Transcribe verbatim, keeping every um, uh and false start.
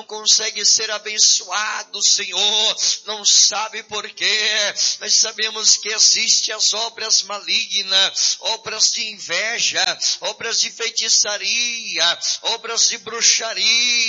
consegue ser abençoado, Senhor, não sabe por quê. Nós sabemos que existem as obras malignas, obras de inveja, obras de feitiçaria, obras de bruxaria,